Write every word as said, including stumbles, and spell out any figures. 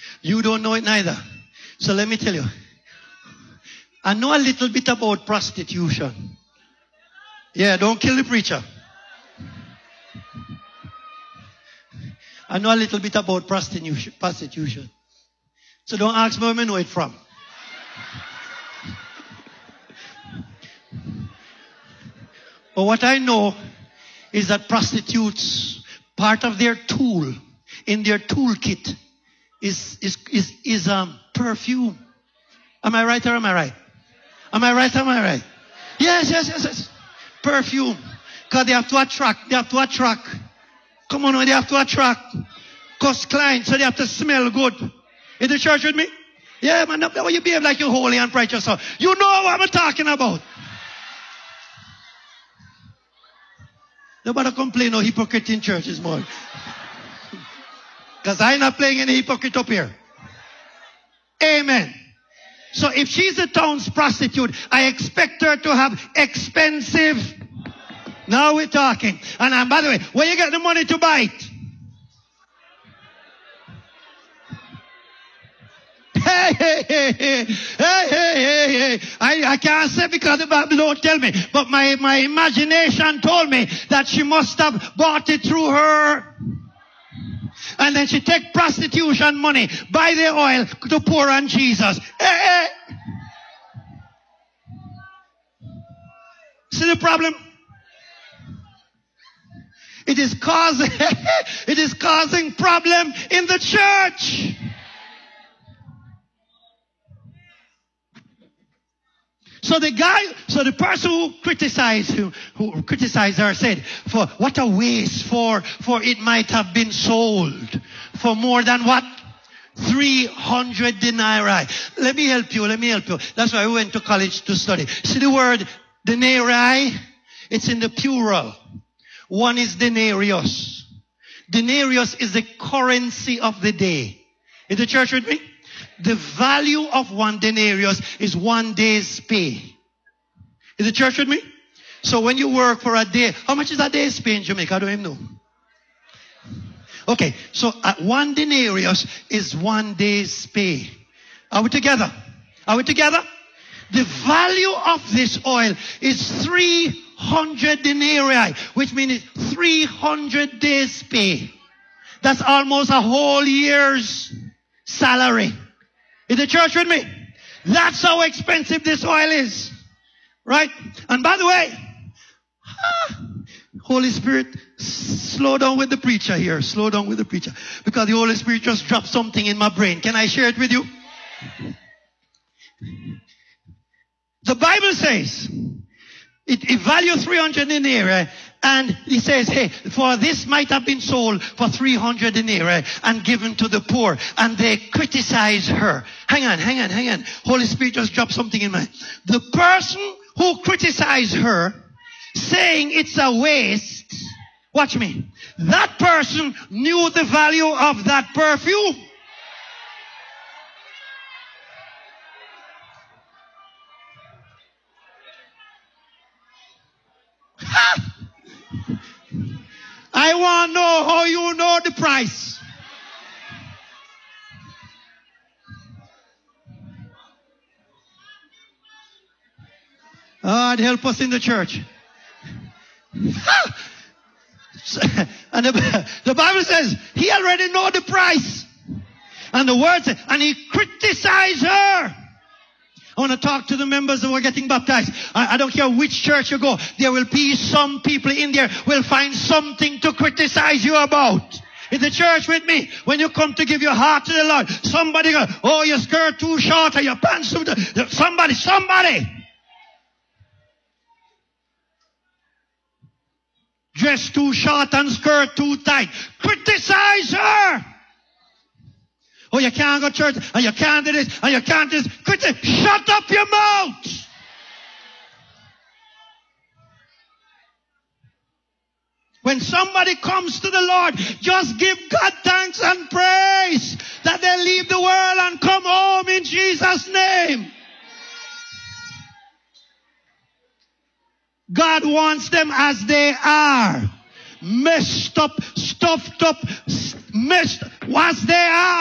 You don't know it neither. So let me tell you. I know a little bit about prostitution. Yeah, don't kill the preacher. I know a little bit about prostitution. prostitution. So don't ask me where I know it from. But what I know is that prostitutes, part of their tool, in their toolkit, is, is, is, is um, perfume. Am I right or am I right? Am I right or am I right? Yes, yes, yes, yes. Perfume. Because they have to attract, they have to attract. Come on, they have to attract. Cost clients, so they have to smell good. Is the church with me? Yeah, man, that's why you behave like you're holy and righteous. So you know what I'm talking about. Nobody complain no hypocrite in churches more. Because I'm not playing any hypocrite up here. Amen. So if she's a town's prostitute, I expect her to have expensive. Now we're talking. And um, by the way, where you get the money to buy it? Hey, hey, hey, hey, hey, hey, hey. I, I can't say because the Bible don't tell me. But my, my imagination told me that she must have bought it through her. And then she take prostitution money, buy the oil to pour on Jesus. Hey, hey. See the problem? It is causing, it is causing problem in the church. So the guy, so the person who criticized who, who criticized her said, "For what a waste! For for it might have been sold for more than what? Three hundred denarii." Let me help you. Let me help you. That's why we went to college to study. See the word denarii? It's in the plural. One is denarius. Denarius is the currency of the day. Is the church with me? The value of one denarius is one day's pay. Is the church with me? So when you work for a day, how much is a day's pay in Jamaica? I don't even know. Okay, so uh, one denarius is one day's pay. Are we together? Are we together? The value of this oil is three hundred denarii, which means three hundred days pay. That's almost a whole year's salary. Is the church with me? That's how expensive this oil is. Right? And by the way, ah, Holy Spirit, slow down with the preacher here. Slow down with the preacher. Because the Holy Spirit just dropped something in my brain. Can I share it with you? The Bible says, it, it values three hundred denarii. And he says, hey, for this might have been sold for three hundred denarii and given to the poor. And they criticize her. Hang on, hang on, hang on. Holy Spirit just dropped something in my... The person who criticized her, saying it's a waste, watch me. That person knew the value of that perfume. Ha! I want to know how you know the price. God help us in the church. And the, the Bible says he already know the price. And the word says, and he criticized her. I want to talk to the members who are getting baptized. I, I don't care which church you go. There will be some people in there who will find something to criticize you about. Is the church with me? When you come to give your heart to the Lord, somebody goes, oh, your skirt too short or your pants too... Somebody, somebody. Dress too short and skirt too tight. Criticize her. Oh, you can't go to church, and you can't do this, and you can't do this. Quit. Shut up your mouth. When somebody comes to the Lord, just give God thanks and praise that they leave the world and come home in Jesus' name. God wants them as they are. Messed up, stuffed up, messed as they are.